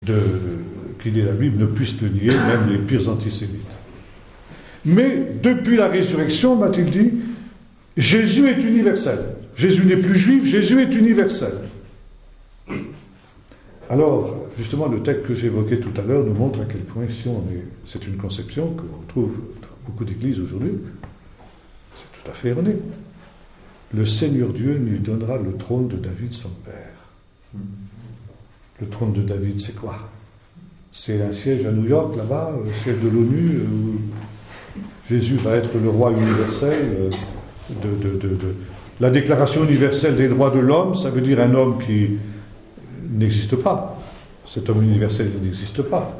qui lit la Bible ne puissent le nier, même les pires antisémites. Mais depuis la résurrection, m'a-t-il dit, Jésus est universel. Jésus n'est plus juif, Jésus est universel. Alors, justement, le texte que j'évoquais tout à l'heure nous montre à quel point, c'est une conception que l'on trouve dans beaucoup d'églises aujourd'hui. C'est tout à fait erroné. Le Seigneur Dieu lui donnera le trône de David, son père. Le trône de David, c'est quoi? C'est un siège à New York, là-bas, le siège de l'ONU, où Jésus va être le roi universel la Déclaration universelle des droits de l'homme, ça veut dire un homme qui n'existe pas. Cet homme universel, il n'existe pas.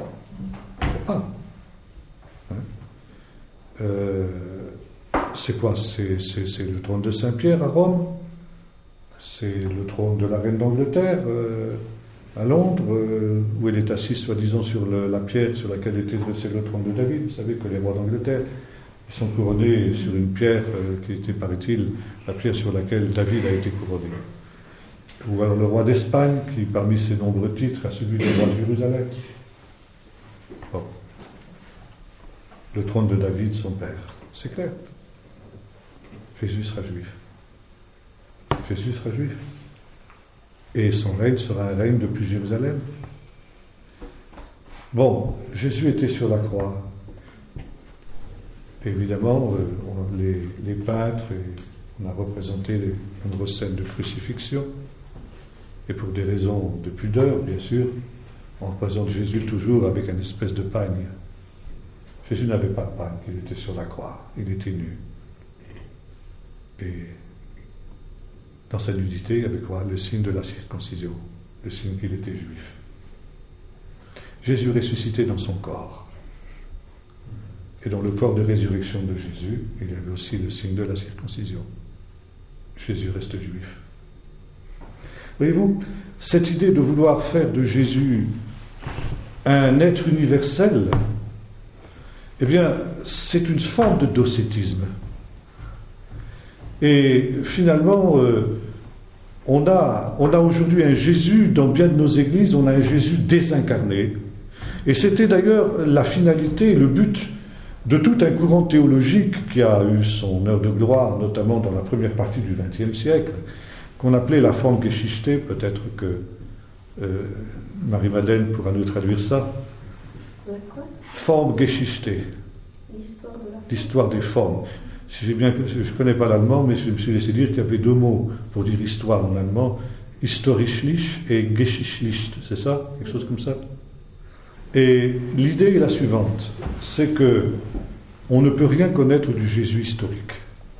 C'est quoi? C'est le trône de Saint-Pierre à Rome, c'est le trône de la reine d'Angleterre à Londres, où elle est assise soi-disant sur la pierre sur laquelle était dressé le trône de David. Vous savez que les rois d'Angleterre, ils sont couronnés sur une pierre qui était, paraît-il, la pierre sur laquelle David a été couronné. Ou alors le roi d'Espagne, qui parmi ses nombreux titres a celui du roi de Jérusalem. Bon. Le trône de David, son père. C'est clair. Jésus sera juif. Jésus sera juif. Et son règne sera un règne depuis Jérusalem. Bon, Jésus était sur la croix. Évidemment, les peintres, on a représenté les nombreuses scènes de crucifixion. Et pour des raisons de pudeur, bien sûr, on représente Jésus toujours avec une espèce de pagne. Jésus n'avait pas de pagne, il était sur la croix, il était nu. Et dans sa nudité, il y avait quoi? Le signe de la circoncision, le signe qu'il était juif. Jésus ressuscité dans son corps. Et dans le corps de résurrection de Jésus, il y avait aussi le signe de la circoncision. Jésus reste juif. Voyez-vous, cette idée de vouloir faire de Jésus un être universel, eh bien, c'est une forme de docétisme. Et finalement, on a aujourd'hui un Jésus, dans bien de nos églises, on a un Jésus désincarné. Et c'était d'ailleurs la finalité, le but de tout un courant théologique qui a eu son heure de gloire, notamment dans la première partie du XXe siècle, qu'on appelait la forme Geschichte, peut-être que Marie-Madeleine pourra nous traduire ça. Forme Geschichte. L'histoire des formes. Je ne connais pas l'allemand, mais je me suis laissé dire qu'il y avait deux mots pour dire histoire en allemand, historischlich et geschichtlich, c'est ça? Quelque chose comme ça? Et l'idée est la suivante, c'est que on ne peut rien connaître du Jésus historique,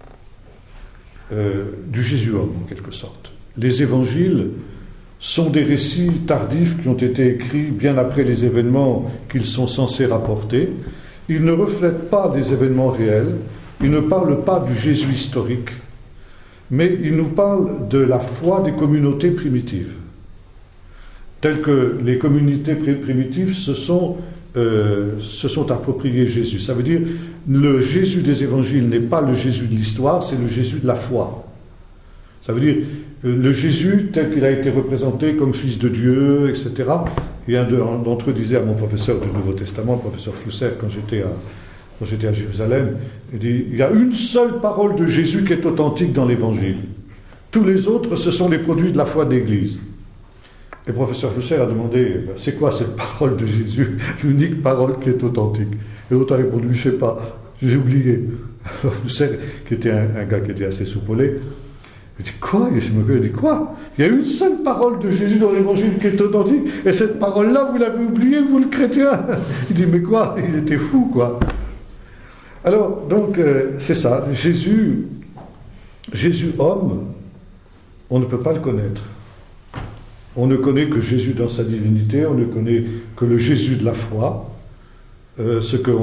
du Jésus homme en quelque sorte. Les évangiles sont des récits tardifs qui ont été écrits bien après les événements qu'ils sont censés rapporter. Ils ne reflètent pas des événements réels, ils ne parlent pas du Jésus historique, mais ils nous parlent de la foi des communautés primitives. Telles que les communautés primitives se sont appropriées Jésus. Ça veut dire, le Jésus des évangiles n'est pas le Jésus de l'histoire, c'est le Jésus de la foi. Ça veut dire, le Jésus tel qu'il a été représenté comme fils de Dieu, etc. Et un d'entre eux disait à mon professeur du Nouveau Testament, le professeur Flusser, quand j'étais à Jérusalem, il dit, il y a une seule parole de Jésus qui est authentique dans l'évangile. Tous les autres, ce sont les produits de la foi de l'Église. Et le professeur Flusser a demandé, c'est quoi cette parole de Jésus, l'unique parole qui est authentique? Et l'autre a répondu, je ne sais pas, j'ai oublié. Alors Flusser, qui était un gars qui était assez soupolé, il dit, quoi? Il dit, quoi? Il y a une seule parole de Jésus dans l'évangile qui est authentique, et cette parole-là, vous l'avez oubliée, vous le chrétien? Il dit, mais quoi? Il était fou, quoi. Alors, donc, c'est ça, Jésus homme, on ne peut pas le connaître. On ne connaît que Jésus dans sa divinité, on ne connaît que le Jésus de la foi, ce que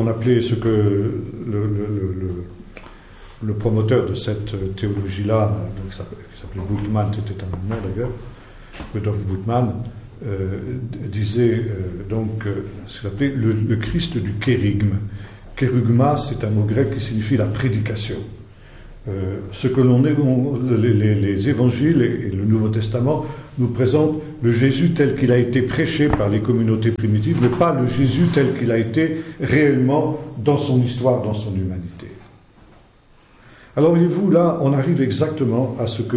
le promoteur de cette théologie-là, qui s'appelait Bultmann, c'était un Allemand d'ailleurs, Rudolf Bultmann, disait ce qu'il appelait le Christ du kérygme. Kérygma, c'est un mot grec qui signifie la prédication. Ce que les évangiles et le Nouveau Testament nous présentent le Jésus tel qu'il a été prêché par les communautés primitives, mais pas le Jésus tel qu'il a été réellement dans son histoire, dans son humanité. Alors voyez-vous, là, on arrive exactement à ce que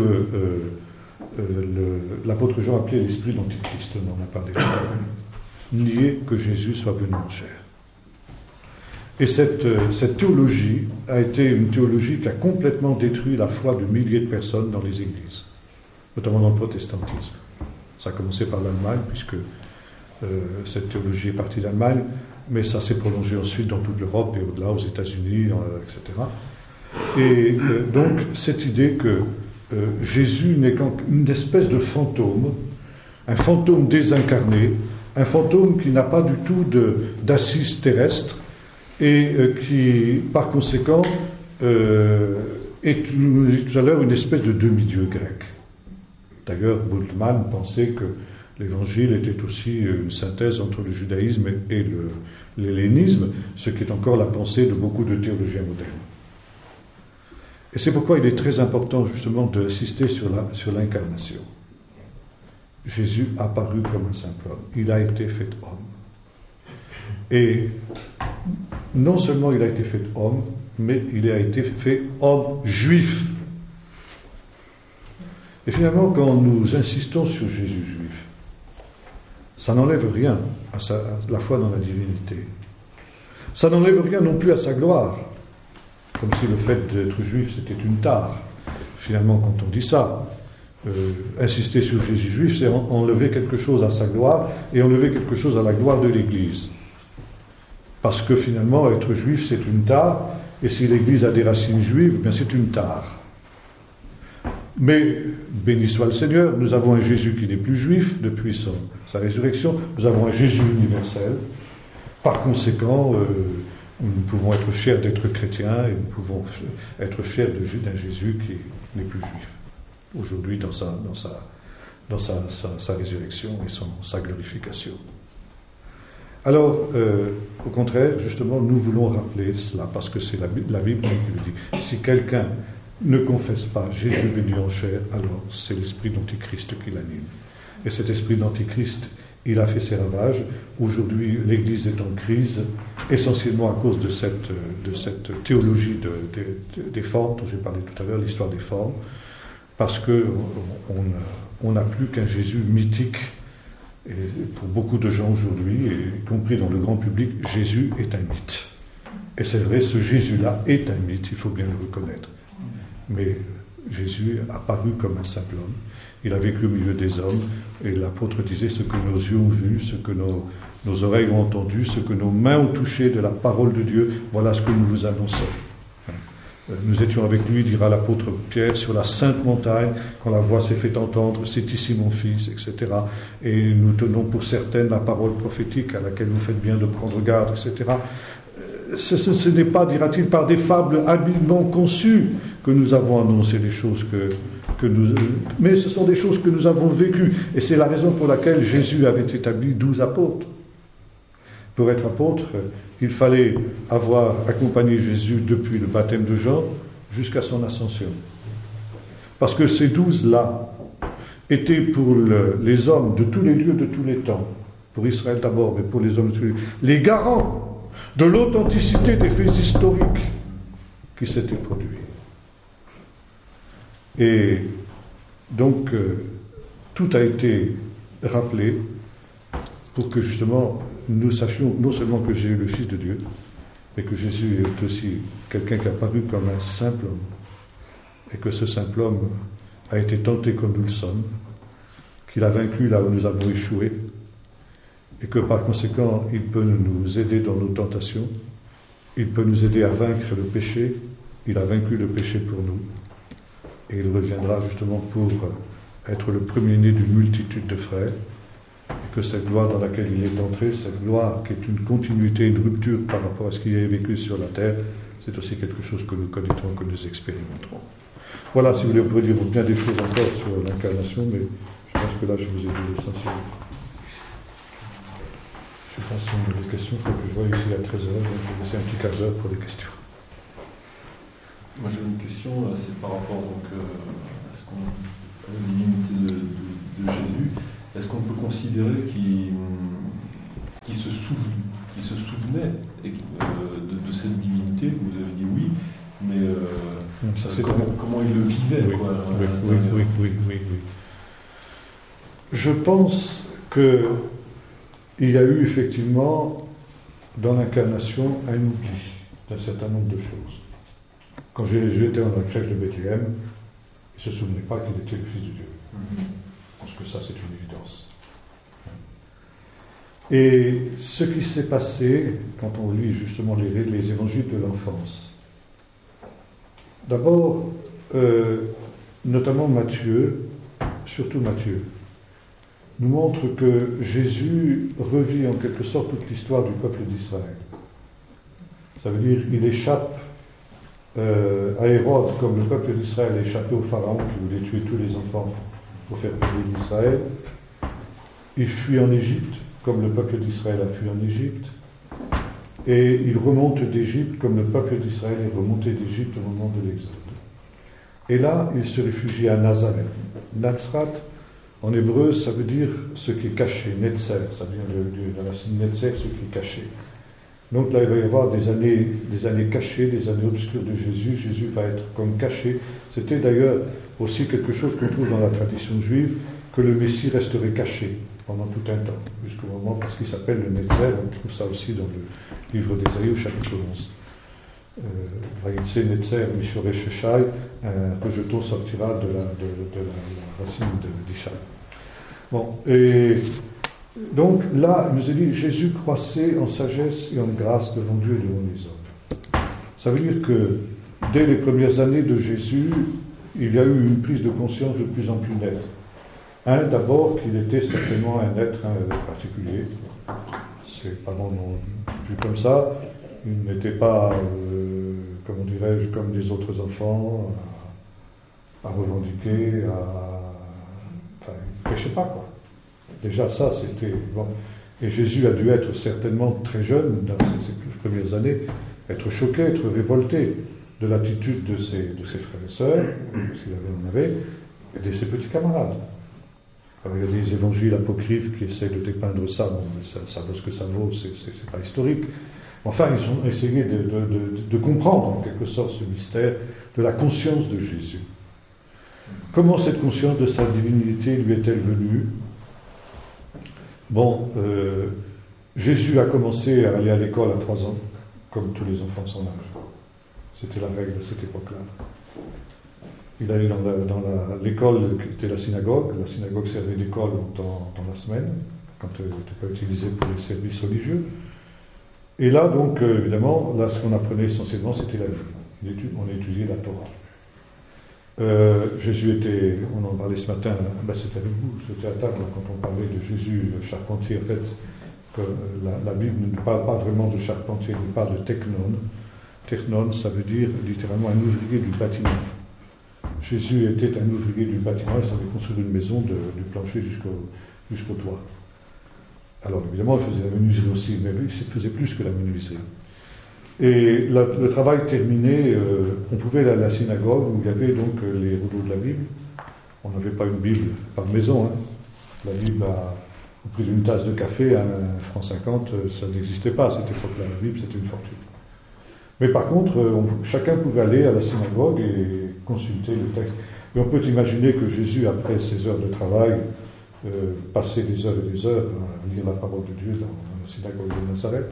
l'apôtre Jean appelait l'esprit d'Antichrist, on en a parlé tout à l'heure. Nier que Jésus soit venu en chair. Et cette théologie a été une théologie qui a complètement détruit la foi de milliers de personnes dans les églises, notamment dans le protestantisme. Ça a commencé par l'Allemagne, puisque cette théologie est partie d'Allemagne, mais ça s'est prolongé ensuite dans toute l'Europe et au-delà, aux États-Unis, etc. Et donc, cette idée que Jésus n'est qu'une espèce de fantôme, un fantôme désincarné, un fantôme qui n'a pas du tout d'assise terrestre et qui, par conséquent, est, nous l'ai dit tout à l'heure, une espèce de demi-dieu grec. D'ailleurs, Bultmann pensait que l'Évangile était aussi une synthèse entre le judaïsme et l'hellénisme, ce qui est encore la pensée de beaucoup de théologiens modernes. Et c'est pourquoi il est très important justement d'insister sur l'incarnation. Jésus apparu comme un simple homme. Il a été fait homme. Et non seulement il a été fait homme, mais il a été fait homme juif. Et finalement, quand nous insistons sur Jésus juif, ça n'enlève rien à la foi dans la divinité. Ça n'enlève rien non plus à sa gloire. Comme si le fait d'être juif, c'était une tare. Finalement, quand on dit ça, insister sur Jésus juif, c'est enlever quelque chose à sa gloire et enlever quelque chose à la gloire de l'Église. Parce que finalement, être juif, c'est une tare, et si l'Église a des racines juives, bien c'est une tare. Mais, béni soit le Seigneur, nous avons un Jésus qui n'est plus juif depuis sa résurrection, nous avons un Jésus universel. Par conséquent, nous pouvons être fiers d'être chrétiens et nous pouvons être fiers d'un Jésus qui n'est plus juif. Aujourd'hui, dans sa résurrection et sa glorification. Alors, au contraire, justement, nous voulons rappeler cela, parce que c'est la Bible qui le dit. Si quelqu'un ne confesse pas Jésus venu en chair, alors c'est l'esprit d'Antichrist qui l'anime. Et cet esprit d'Antichrist, il a fait ses ravages. Aujourd'hui, l'Église est en crise, essentiellement à cause de cette théologie des formes, dont j'ai parlé tout à l'heure, l'histoire des formes, parce qu'on n'a plus qu'un Jésus mythique. Et pour beaucoup de gens aujourd'hui, y compris dans le grand public, Jésus est un mythe. Et c'est vrai, ce Jésus-là est un mythe, il faut bien le reconnaître. Mais Jésus a paru comme un simple homme. Il a vécu au milieu des hommes, et l'apôtre disait ce que nos yeux ont vu, ce que nos oreilles ont entendu, ce que nos mains ont touché de la parole de Dieu, voilà ce que nous vous annonçons. Nous étions avec lui, dira l'apôtre Pierre, sur la sainte montagne, quand la voix s'est fait entendre, c'est ici mon fils, etc. Et nous tenons pour certaine la parole prophétique à laquelle vous faites bien de prendre garde, etc. Ce n'est pas, dira-t-il, par des fables habilement conçues que nous avons annoncé les choses mais ce sont des choses que nous avons vécues. Et c'est la raison pour laquelle Jésus avait établi 12 apôtres. Pour être apôtre, il fallait avoir accompagné Jésus depuis le baptême de Jean jusqu'à son ascension. Parce que ces 12-là étaient pour les hommes de tous les lieux, de tous les temps, pour Israël d'abord, mais pour les hommes de tous les lieux, les garants de l'authenticité des faits historiques qui s'étaient produits. Et donc, tout a été rappelé pour que justement nous sachions non seulement que Jésus est le Fils de Dieu, mais que Jésus est aussi quelqu'un qui a paru comme un simple homme, et que ce simple homme a été tenté comme nous le sommes, qu'il a vaincu là où nous avons échoué, et que par conséquent il peut nous aider dans nos tentations, il peut nous aider à vaincre le péché, il a vaincu le péché pour nous, et il reviendra justement pour être le premier-né d'une multitude de frères, et que cette gloire dans laquelle il est entré, cette gloire qui est une continuité, une rupture par rapport à ce qu'il a vécu sur la terre, c'est aussi quelque chose que nous connaîtrons, que nous expérimenterons. Voilà, si vous voulez, on pourrait dire bien des choses encore sur l'incarnation, mais je pense que là, je vous ai dit l'essentiel. Je suis patient de vos questions, il faut que je vois ici à 13h, donc je vais laisser un petit quart d'heure pour les questions. Moi j'ai une question, c'est par rapport donc, à la divinité de Jésus. Est-ce qu'on peut considérer qu'il se souvenait de cette divinité? Vous avez dit oui, mais comment il le vivait, oui, quoi, oui. Je pense qu'il y a eu effectivement dans l'incarnation un oubli d'un certain nombre de choses. Quand Jésus était dans la crèche de Bethléem, il ne se souvenait pas qu'il était le Fils de Dieu. Je pense que ça, c'est une évidence. Et ce qui s'est passé, quand on lit justement les évangiles de l'enfance, d'abord, notamment Matthieu, surtout Matthieu, nous montre que Jésus revit en quelque sorte toute l'histoire du peuple d'Israël. Ça veut dire qu'il échappe à Hérode, comme le peuple d'Israël a échappé au Pharaon qui voulait tuer tous les enfants pour faire périr l'Israël. Il fuit en Égypte, comme le peuple d'Israël a fui en Égypte. Et il remonte d'Égypte, comme le peuple d'Israël est remonté d'Égypte au moment de l'Exode. Et là, il se réfugie à Nazareth. Nazrat, en hébreu, ça veut dire ce qui est caché. Netzer, ça vient de la racine Netzer, ce qui est caché. Donc là, il va y avoir des années cachées, des années obscures de Jésus. Jésus va être comme caché. C'était d'ailleurs aussi quelque chose qu'on trouve dans la tradition juive, que le Messie resterait caché pendant tout un temps, jusqu'au moment, parce qu'il s'appelle le Netzer. On trouve ça aussi dans le livre d'Ésaïe au chapitre 11. Vayitse Netzer Mishore Sheshai, un rejeton sortira de la racine d'Ishai. Bon, et donc là, il nous est dit, Jésus croissait en sagesse et en grâce devant Dieu et devant les hommes. Ça veut dire que dès les premières années de Jésus, il y a eu une prise de conscience de plus en plus nette. D'abord qu'il était certainement un être particulier. Ses parents n'ont vu comme ça. Il n'était pas, comment dirais-je, comme les autres enfants, à revendiquer, enfin, il ne péchait pas, quoi. Déjà, ça, c'était... Bon. Et Jésus a dû être certainement très jeune, dans ses premières années, être choqué, être révolté de l'attitude de ses frères et sœurs, s'il en avait, et de ses petits camarades. Alors, il y a des évangiles apocryphes qui essaient de dépeindre ça, bon, mais ça vaut ce que ça vaut, c'est pas historique. Enfin, ils ont essayé de comprendre, en quelque sorte, ce mystère de la conscience de Jésus. Comment cette conscience de sa divinité lui est-elle venue? Bon, Jésus a commencé à aller à l'école à 3 ans, comme tous les enfants de son âge. C'était la règle à cette époque-là. Il allait dans l'école qui était la synagogue. La synagogue servait d'école dans la semaine, quand elle n'était pas utilisée pour les services religieux. Et là, donc, évidemment, là, ce qu'on apprenait essentiellement, c'était la Bible. On étudiait la Torah. Jésus était, on en parlait ce matin, c'était avec vous, c'était à table quand on parlait de Jésus, le charpentier. En fait, que la Bible ne parle pas vraiment de charpentier, elle parle de technon. Technon, ça veut dire littéralement un ouvrier du bâtiment. Jésus était un ouvrier du bâtiment, il savait construire une maison du plancher jusqu'au toit. Alors évidemment, il faisait la menuiserie aussi, mais il faisait plus que la menuiserie. Et le travail terminé, on pouvait aller à la synagogue où il y avait donc les rouleaux de la Bible. On n'avait pas une Bible par maison. La Bible, au prix d'une tasse de café, à 1,50 francs, ça n'existait pas à cette époque-là. La Bible, c'était une fortune. Mais par contre, chacun pouvait aller à la synagogue et consulter le texte. Et on peut imaginer que Jésus, après ses heures de travail, passait des heures et des heures à lire la parole de Dieu dans la synagogue de Nazareth.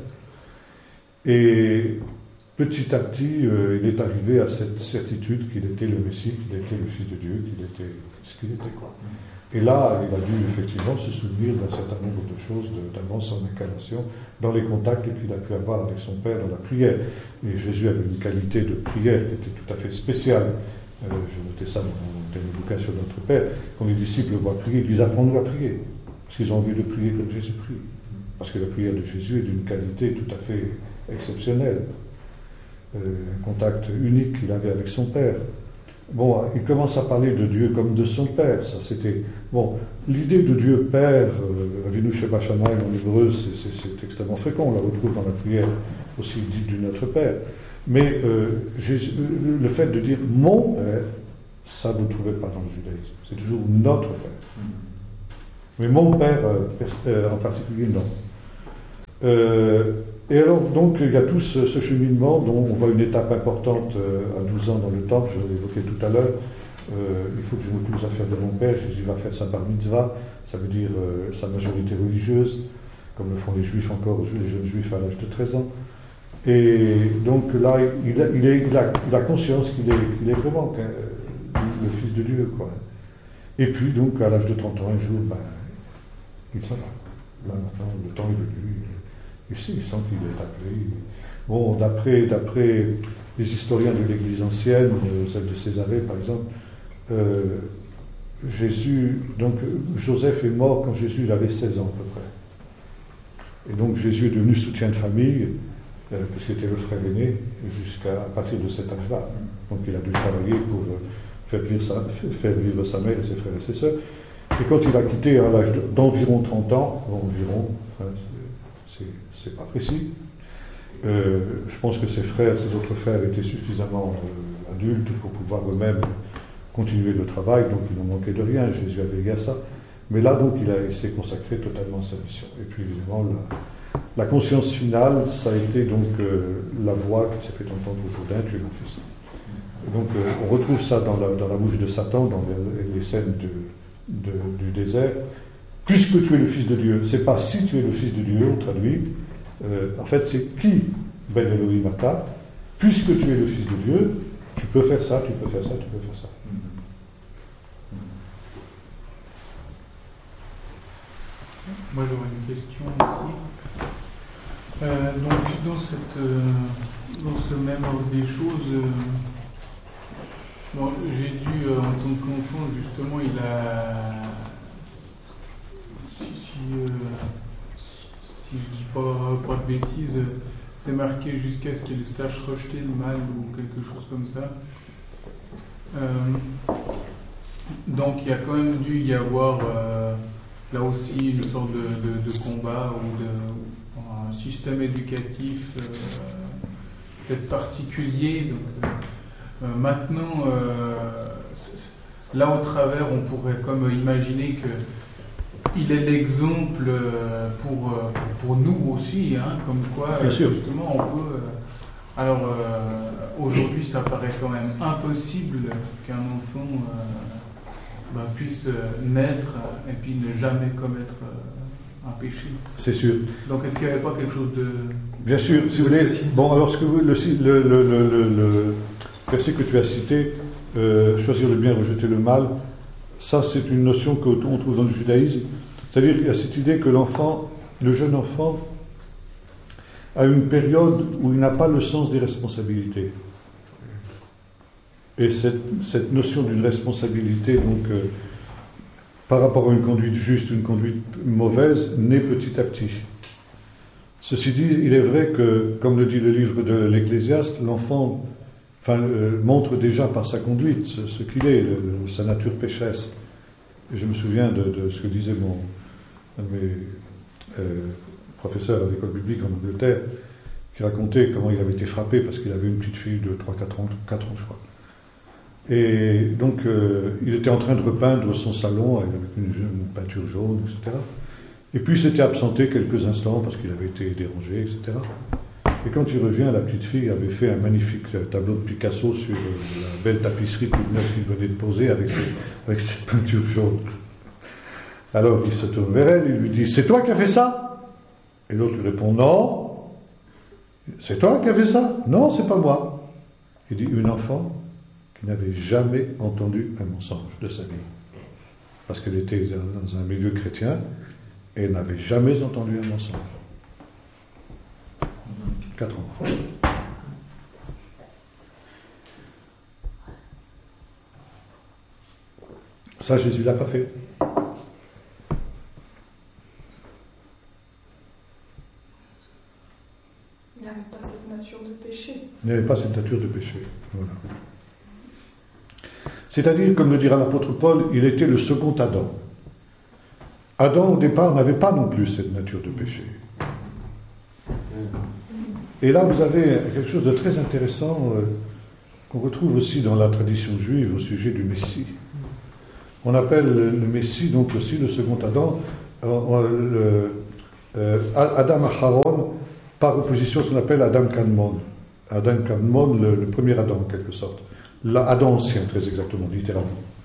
Et petit à petit, il est arrivé à cette certitude qu'il était le Messie, qu'il était le Fils de Dieu, qu'il était ce qu'il était, quoi. Et là, il a dû effectivement se souvenir d'un certain nombre de choses d'avant son incarnation, dans les contacts qu'il a pu avoir avec son Père dans la prière. Et Jésus avait une qualité de prière qui était tout à fait spéciale. Je notais ça dans mon dernier bouquin sur notre Père. Quand les disciples le voient prier, ils disent apprends-nous à prier. Parce qu'ils ont envie de prier comme Jésus prie. Parce que la prière de Jésus est d'une qualité tout à fait exceptionnelle. Un contact unique qu'il avait avec son Père. Bon, il commence à parler de Dieu comme de son Père. Ça, c'était... Bon, l'idée de Dieu Père, Avinu Sheba Shamayim en hébreu, c'est extrêmement fréquent. On la retrouve dans la prière aussi dite du Notre Père. Mais le fait de dire « mon Père », ça, vous ne trouvez pas dans le judaïsme. C'est toujours « notre Père ». Mais mon père en particulier, non. Et alors, donc, il y a tout ce cheminement dont on voit une étape importante à 12 ans dans le temple, je l'ai évoqué tout à l'heure. Il faut que je me pose à faire de mon père. Jésus va faire sa bar mitzvah, ça veut dire sa majorité religieuse, comme le font les juifs encore, les jeunes juifs à l'âge de 13 ans. Et donc là, il a conscience qu'il est vraiment le Fils de Dieu, quoi. Et puis, donc, à l'âge de 30 ans, un jour, il s'en va. Là, maintenant, le temps est venu. Il sent qu'il est appelé. Bon, d'après les historiens de l'Église ancienne, celle de Césarée, par exemple, Joseph est mort quand Jésus avait 16 ans, à peu près. Et donc, Jésus est devenu soutien de famille, puisqu'il était le frère aîné, jusqu'à partir de cet âge-là. Donc, il a dû travailler pour faire vivre sa mère et ses frères et ses sœurs. Et quand il a quitté à l'âge d'environ 30 ans, c'est pas précis, je pense que ses autres frères étaient suffisamment adultes pour pouvoir eux-mêmes continuer le travail, donc il n'en manquait de rien, Jésus avait veillé à ça. Mais là, donc, il s'est consacré totalement à sa mission. Et puis, évidemment, la conscience finale, ça a été donc la voix qui s'est fait entendre au Jourdain, tu es mon fils. Et donc, on retrouve ça dans la bouche de Satan, dans les scènes du désert. Puisque tu es le Fils de Dieu, c'est pas si tu es le Fils de Dieu, on traduit. En fait, c'est qui Ben Elohim Ata. Puisque tu es le Fils de Dieu, tu peux faire ça, tu peux faire ça, tu peux faire ça. Moi, j'aurais une question aussi. Donc, dans ce même ordre des choses, Jésus, en tant qu'enfant, justement, il a... Si je dis pas de bêtises, c'est marqué jusqu'à ce qu'il sache rejeter le mal ou quelque chose comme ça. Donc il y a quand même dû y avoir là aussi une sorte de combat ou un système éducatif peut-être particulier. Donc, maintenant, là au travers, on pourrait comme imaginer que il est l'exemple pour nous aussi, hein, comme quoi justement on peut. Alors aujourd'hui, ça paraît quand même impossible qu'un enfant puisse naître et puis ne jamais commettre un péché. C'est sûr. Donc est-ce qu'il n'y avait pas quelque chose de... Bien sûr, si vous voulez. Bon, alors le verset que tu as cité, choisir le bien, rejeter le mal, ça c'est une notion qu'on trouve dans le judaïsme. C'est-à-dire qu'il y a cette idée que le jeune enfant, a une période où il n'a pas le sens des responsabilités. Et cette notion d'une responsabilité, donc, par rapport à une conduite juste, une conduite mauvaise, naît petit à petit. Ceci dit, il est vrai que, comme le dit le livre de l'Ecclésiaste, l'enfant montre déjà par sa conduite ce qu'il est, sa nature pécheresse. Et je me souviens de ce que disait un de mes professeurs à l'école biblique en Angleterre, qui racontait comment il avait été frappé parce qu'il avait une petite fille de 4 ans, je crois. Et donc, il était en train de repeindre son salon avec une peinture jaune, etc. Et puis, il s'était absenté quelques instants parce qu'il avait été dérangé, etc. Et quand il revient, la petite fille avait fait un magnifique tableau de Picasso sur la belle tapisserie toute neuve qu'il venait de poser avec cette peinture jaune. Alors, il se tourne vers elle, il lui dit « C'est toi qui as fait ça ?» Et l'autre lui répond « Non. » « C'est toi qui as fait ça ?»« Non, c'est pas moi. » Il dit « Une enfant qui n'avait jamais entendu un mensonge de sa vie. Parce qu'elle était dans un milieu chrétien et elle n'avait jamais entendu un mensonge. » 4 ans. Ça, Jésus ne l'a pas fait. Il n'avait pas cette nature de péché. Il n'avait pas cette nature de péché. Voilà. C'est-à-dire, comme le dira l'apôtre Paul, il était le second Adam. Adam, au départ, n'avait pas non plus cette nature de péché. Et là, vous avez quelque chose de très intéressant qu'on retrouve aussi dans la tradition juive au sujet du Messie. On appelle le Messie donc aussi le second Adam. Adam Aharon, par opposition, ce qu'on appelle Adam Kadmon. Adam Kadmon, le premier Adam en quelque sorte. Adam ancien, très exactement, littéralement.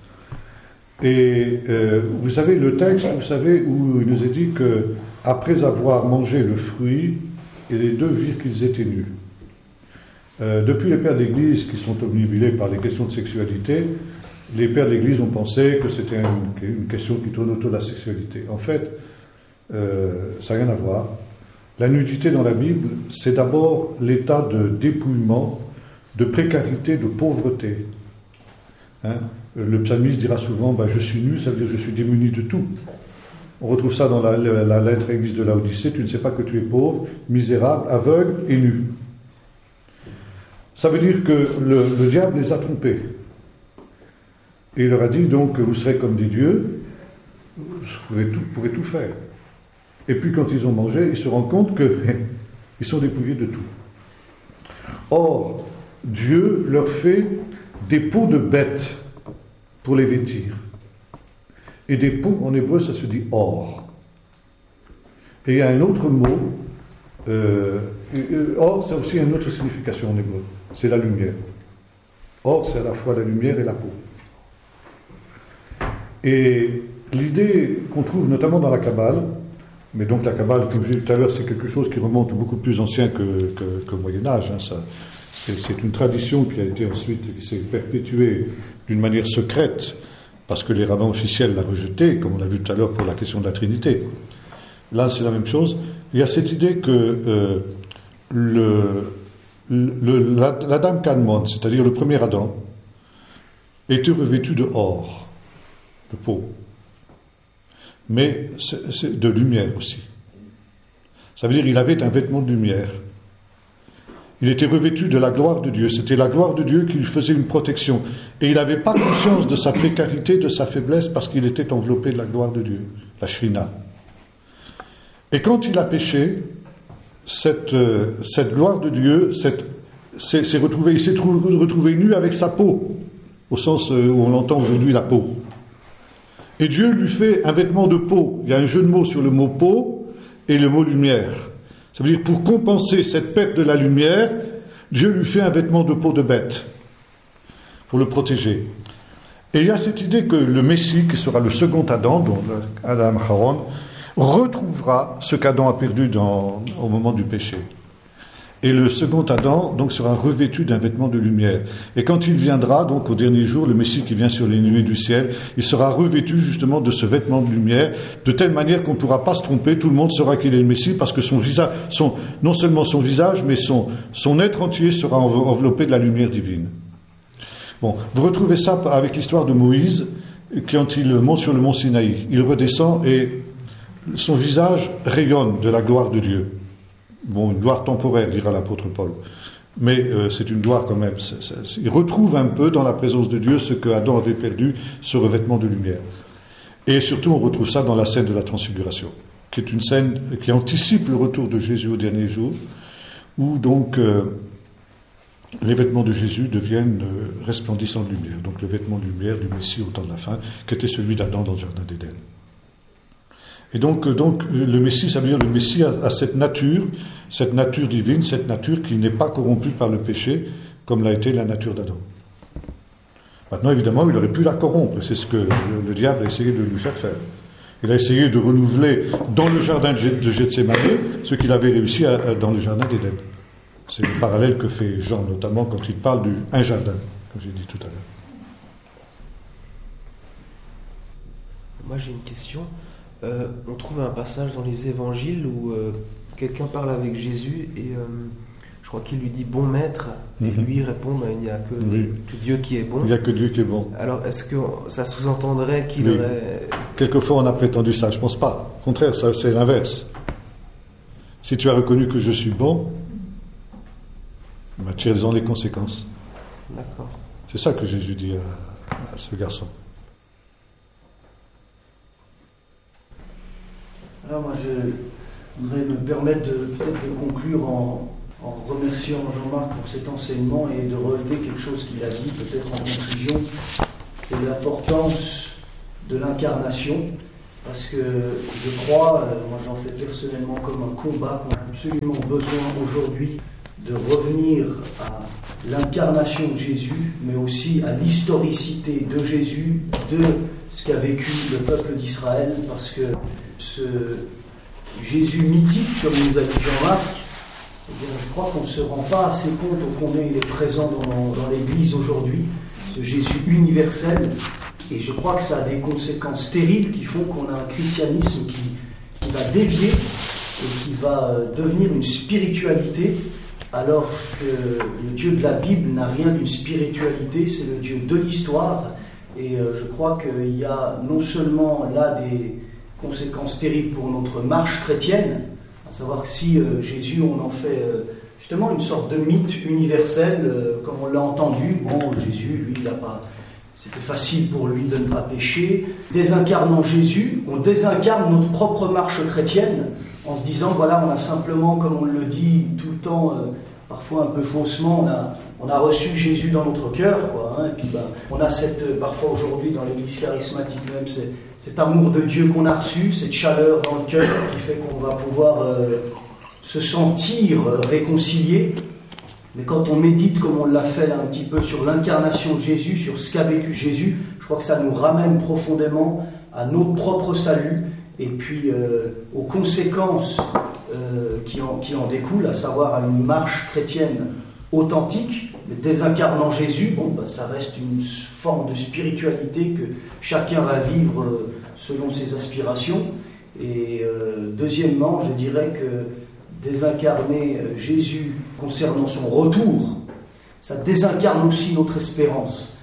Et vous savez, le texte, vous savez, où il nous est dit qu'après avoir mangé le fruit, et les deux virent qu'ils étaient nus. Depuis les pères d'Église qui sont obnubilés par les questions de sexualité, les pères d'Église ont pensé que c'était une question qui tourne autour de la sexualité. En fait, ça n'a rien à voir. La nudité dans la Bible, c'est d'abord l'état de dépouillement, de précarité, de pauvreté. Le psalmiste dira souvent je suis nu, ça veut dire je suis démuni de tout. On retrouve ça dans la lettre à l'église de Laodicée, tu ne sais pas que tu es pauvre, misérable, aveugle et nu. Ça veut dire que le diable les a trompés. Et il leur a dit donc que vous serez comme des dieux, vous pourrez tout faire. Et puis quand ils ont mangé, ils se rendent compte qu'ils sont dépouillés de tout. Or, Dieu leur fait des peaux de bêtes pour les vêtir. Et des peaux, en hébreu, ça se dit or. Et il y a un autre mot, or, ça a aussi une autre signification en hébreu, c'est la lumière. Or, c'est à la fois la lumière et la peau. Et l'idée qu'on trouve notamment dans la Kabbale, mais donc la Kabbale, comme je l'ai dit tout à l'heure, c'est quelque chose qui remonte beaucoup plus ancien qu'au Moyen-Âge. C'est une tradition qui a été ensuite, qui s'est perpétuée d'une manière secrète, parce que les rabbins officiels l'ont rejetée, comme on l'a vu tout à l'heure pour la question de la Trinité. Là, c'est la même chose. Il y a cette idée que l'Adam Kadmon, c'est-à-dire le premier Adam, était revêtu de or, de peau, mais c'est de lumière aussi. Ça veut dire qu'il avait un vêtement de lumière. Il était revêtu de la gloire de Dieu. C'était la gloire de Dieu qui lui faisait une protection. Et il n'avait pas conscience de sa précarité, de sa faiblesse, parce qu'il était enveloppé de la gloire de Dieu, la Shrina. Et quand il a péché, cette gloire de Dieu il s'est retrouvé nu avec sa peau, au sens où on entend aujourd'hui la peau. Et Dieu lui fait un vêtement de peau. Il y a un jeu de mots sur le mot peau et le mot lumière. Ça veut dire, pour compenser cette perte de la lumière, Dieu lui fait un vêtement de peau de bête, pour le protéger. Et il y a cette idée que le Messie, qui sera le second Adam, dont Adam Aharon, retrouvera ce qu'Adam a perdu au moment du péché. Et le second Adam, donc, sera revêtu d'un vêtement de lumière. Et quand il viendra, donc, au dernier jour, le Messie qui vient sur les nuées du ciel, il sera revêtu, justement, de ce vêtement de lumière, de telle manière qu'on ne pourra pas se tromper, tout le monde saura qu'il est le Messie, parce que son visage, non seulement son visage, mais son être entier sera enveloppé de la lumière divine. Bon, vous retrouvez ça avec l'histoire de Moïse, quand il monte sur le mont Sinaï. Il redescend et son visage rayonne de la gloire de Dieu. Bon, une gloire temporaire, dira l'apôtre Paul. Mais c'est une gloire quand même. Il retrouve un peu dans la présence de Dieu ce que Adam avait perdu, ce revêtement de lumière. Et surtout, on retrouve ça dans la scène de la transfiguration, qui est une scène qui anticipe le retour de Jésus au dernier jour, où donc les vêtements de Jésus deviennent resplendissants de lumière. Donc le vêtement de lumière du Messie au temps de la fin, qui était celui d'Adam dans le jardin d'Éden. Et donc le Messie, ça veut dire le Messie a cette nature divine, cette nature qui n'est pas corrompue par le péché, comme l'a été la nature d'Adam. Maintenant, évidemment, il aurait pu la corrompre, c'est ce que le diable a essayé de lui faire faire. Il a essayé de renouveler dans le jardin de Gethsémane ce qu'il avait réussi dans le jardin d'Éden. C'est le parallèle que fait Jean, notamment quand il parle d'un jardin, comme j'ai dit tout à l'heure. Moi, j'ai une question. On trouve un passage dans les évangiles où quelqu'un parle avec Jésus et je crois qu'il lui dit « bon maître » et lui répond « il n'y a que Dieu qui est bon ». Il n'y a que Dieu qui est bon. Alors est-ce que ça sous-entendrait qu'il aurait... Quelquefois on a prétendu ça, je ne pense pas. Au contraire, ça, c'est l'inverse. Si tu as reconnu que je suis bon, tu es dans les conséquences. D'accord. C'est ça que Jésus dit à ce garçon. Alors moi je voudrais me permettre peut-être de conclure en remerciant Jean-Marc pour cet enseignement et de relever quelque chose qu'il a dit peut-être en conclusion, c'est l'importance de l'incarnation, parce que je crois, moi j'en fais personnellement comme un combat, qu'on a absolument besoin aujourd'hui de revenir à l'incarnation de Jésus, mais aussi à l'historicité de Jésus, de ce qu'a vécu le peuple d'Israël, parce que ce Jésus mythique, comme nous a dit Jean-Marc, eh bien, je crois qu'on ne se rend pas assez compte au combien il est présent dans l'Église aujourd'hui, ce Jésus universel, et je crois que ça a des conséquences terribles qui font qu'on a un christianisme qui va dévier et qui va devenir une spiritualité, alors que le Dieu de la Bible n'a rien d'une spiritualité, c'est le Dieu de l'histoire, et je crois qu'il y a non seulement là des conséquences terribles pour notre marche chrétienne, à savoir que si Jésus, on en fait justement une sorte de mythe universel, comme on l'a entendu, bon, Jésus, lui, il n'a pas... C'était facile pour lui de ne pas pécher. Désincarnant Jésus, on désincarne notre propre marche chrétienne, en se disant, voilà, on a simplement, comme on le dit tout le temps, parfois un peu faussement, on a reçu Jésus dans notre cœur, quoi, hein, et puis on a parfois aujourd'hui dans l'église charismatique même, cet amour de Dieu qu'on a reçu, cette chaleur dans le cœur qui fait qu'on va pouvoir se sentir réconcilié. Mais quand on médite, comme on l'a fait là un petit peu, sur l'incarnation de Jésus, sur ce qu'a vécu Jésus, je crois que ça nous ramène profondément à notre propre salut et puis aux conséquences qui en découlent, à savoir à une marche chrétienne authentique, mais désincarnant Jésus, ça reste une forme de spiritualité que chacun va vivre selon ses aspirations. Et deuxièmement, je dirais que désincarner Jésus concernant son retour, ça désincarne aussi notre espérance.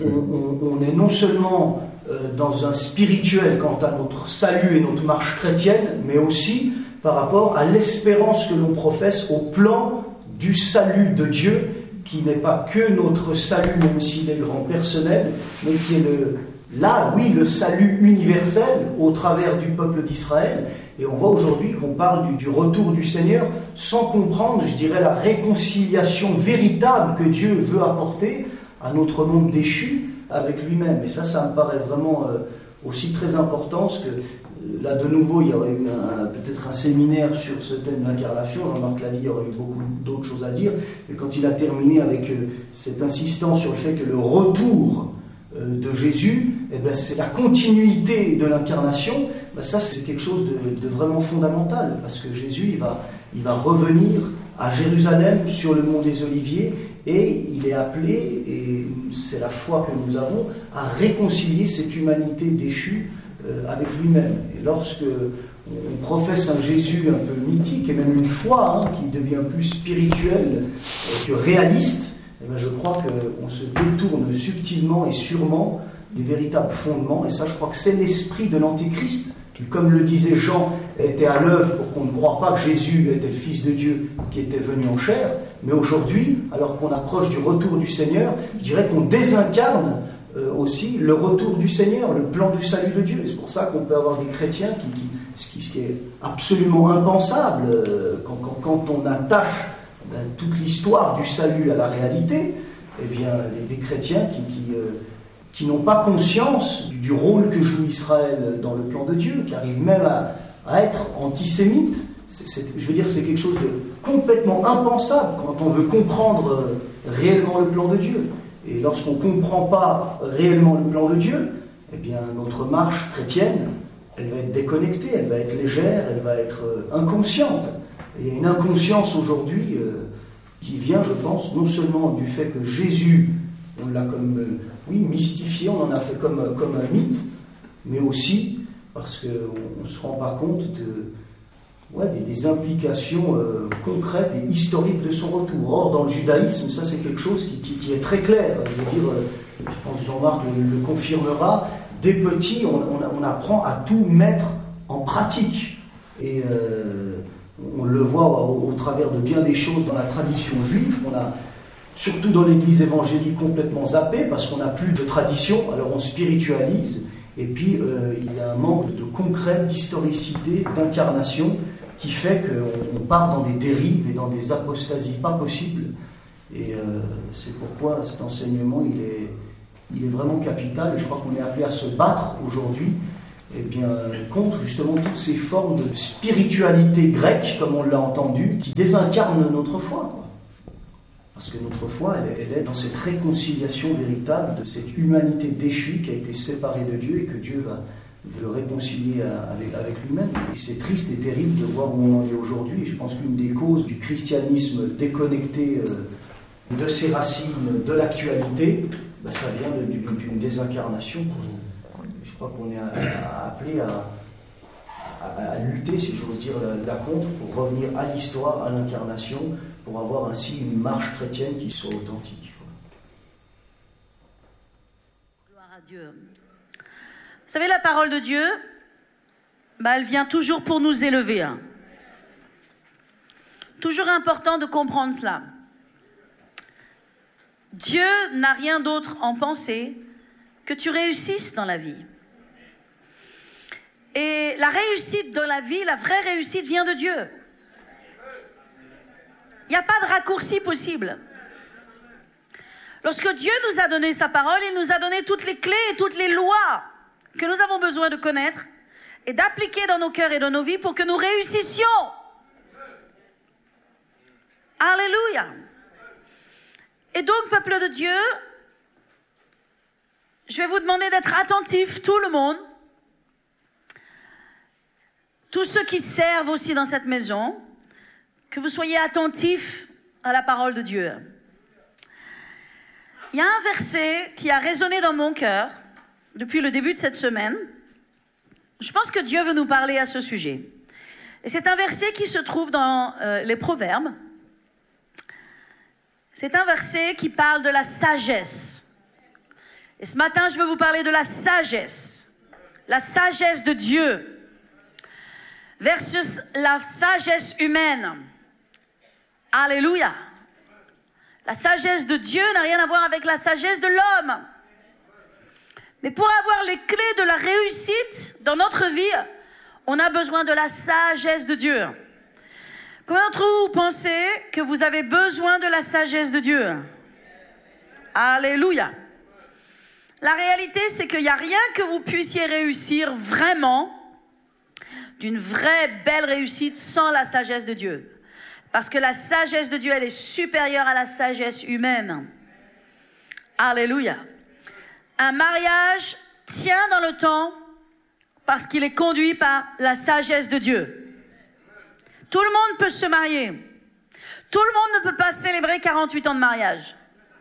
On est non seulement dans un spirituel quant à notre salut et notre marche chrétienne, mais aussi par rapport à l'espérance que l'on professe au plan du salut de Dieu, qui n'est pas que notre salut, même s'il est grand personnel, mais qui est le salut universel au travers du peuple d'Israël. Et on voit aujourd'hui qu'on parle du retour du Seigneur sans comprendre, je dirais, la réconciliation véritable que Dieu veut apporter à notre monde déchu avec lui-même. Et ça me paraît vraiment aussi très important, parce que là, de nouveau, il y aurait eu peut-être un séminaire sur ce thème de l'incarnation. Jean-Marc l'a dit, il y aurait eu beaucoup d'autres choses à dire. Et quand il a terminé avec cette insistance sur le fait que le retour de Jésus, c'est la continuité de l'incarnation, ça c'est quelque chose de vraiment fondamental, parce que Jésus il va revenir à Jérusalem sur le mont des Oliviers, et il est appelé, et c'est la foi que nous avons, à réconcilier cette humanité déchue avec lui-même. Et lorsque on professe un Jésus un peu mythique, et même une foi qui devient plus spirituelle que réaliste, je crois qu'on se détourne subtilement et sûrement des véritables fondements, et ça je crois que c'est l'esprit de l'Antéchrist, qui, comme le disait Jean, était à l'œuvre pour qu'on ne croie pas que Jésus était le Fils de Dieu qui était venu en chair. Mais aujourd'hui, alors qu'on approche du retour du Seigneur, je dirais qu'on désincarne aussi le retour du Seigneur, le plan du salut de Dieu. Et c'est pour ça qu'on peut avoir des chrétiens ce qui est absolument impensable quand on attache toute l'histoire du salut à la réalité, eh bien, des chrétiens qui n'ont pas conscience du rôle que joue Israël dans le plan de Dieu, qui arrivent même à être antisémites. Je veux dire, c'est quelque chose de complètement impensable quand on veut comprendre réellement le plan de Dieu. Et lorsqu'on ne comprend pas réellement le plan de Dieu, eh bien, notre marche chrétienne, elle va être déconnectée, elle va être légère, elle va être inconsciente. Et il y a une inconscience aujourd'hui qui vient, je pense, non seulement du fait que Jésus, on l'a mystifié, on en a fait comme un mythe, mais aussi parce qu'on ne se rend pas compte des implications concrètes et historiques de son retour. Or, dans le judaïsme, ça c'est quelque chose qui est très clair. Je veux dire, je pense que Jean-Marc le confirmera, dès petit, on apprend à tout mettre en pratique. Et on le voit au travers de bien des choses dans la tradition juive. On a, surtout dans l'église évangélique, complètement zappé, parce qu'on n'a plus de tradition, alors on spiritualise, et puis il y a un manque de concret, d'historicité, d'incarnation, qui fait qu'on part dans des dérives et dans des apostasies pas possibles. Et c'est pourquoi cet enseignement, il est vraiment capital, et je crois qu'on est appelé à se battre aujourd'hui contre justement toutes ces formes de spiritualité grecque, comme on l'a entendu, qui désincarnent notre foi, quoi. Parce que notre foi, elle est dans cette réconciliation véritable de cette humanité déchue qui a été séparée de Dieu et que Dieu veut réconcilier avec lui-même. Et c'est triste et terrible de voir où on en est aujourd'hui. Et je pense qu'une des causes du christianisme déconnecté de ses racines, de l'actualité, ça vient d'une désincarnation. Je crois qu'on est appelé à lutter, si j'ose dire, la contre, pour revenir à l'histoire, à l'incarnation, pour avoir ainsi une marche chrétienne qui soit authentique. Gloire à Dieu. Vous savez, la parole de Dieu, elle vient toujours pour nous élever. Toujours important de comprendre cela. Dieu n'a rien d'autre en pensée que tu réussisses dans la vie. Et la réussite dans la vie, la vraie réussite vient de Dieu. Il n'y a pas de raccourci possible. Lorsque Dieu nous a donné sa parole, il nous a donné toutes les clés et toutes les lois que nous avons besoin de connaître et d'appliquer dans nos cœurs et dans nos vies pour que nous réussissions. Alléluia. Et donc, peuple de Dieu, je vais vous demander d'être attentifs, tout le monde, tous ceux qui servent aussi dans cette maison, que vous soyez attentifs à la parole de Dieu. Il y a un verset qui a résonné dans mon cœur depuis le début de cette semaine. Je pense que Dieu veut nous parler à ce sujet. Et c'est un verset qui se trouve dans les Proverbes. C'est un verset qui parle de la sagesse. Et ce matin, je veux vous parler de la sagesse de Dieu versus la sagesse humaine. Alléluia. La sagesse de Dieu n'a rien à voir avec la sagesse de l'homme. Mais pour avoir les clés de la réussite dans notre vie, on a besoin de la sagesse de Dieu. Combien d'entre vous pensez que vous avez besoin de la sagesse de Dieu? Alléluia. La réalité, c'est qu'il n'y a rien que vous puissiez réussir vraiment, d'une vraie belle réussite, sans la sagesse de Dieu. Parce que la sagesse de Dieu, elle est supérieure à la sagesse humaine. Alléluia. Un mariage tient dans le temps parce qu'il est conduit par la sagesse de Dieu. Tout le monde peut se marier. Tout le monde ne peut pas célébrer 48 ans de mariage.